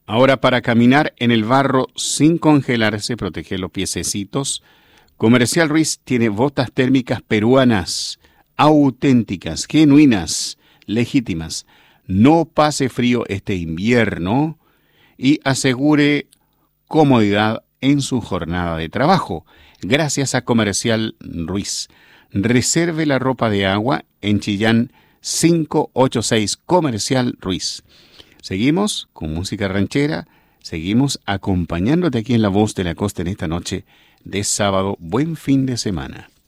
Ahora, para caminar en el barro sin congelarse, proteger los piececitos, Comercial Ruiz tiene botas térmicas peruanas, auténticas, genuinas, legítimas. No pase frío este invierno y asegure comodidad en su jornada de trabajo. Gracias a Comercial Ruiz. Reserve la ropa de agua en Chillán 586 Comercial Ruiz. Seguimos con música ranchera, seguimos acompañándote aquí en La Voz de la Costa en esta noche de sábado. Buen fin de semana.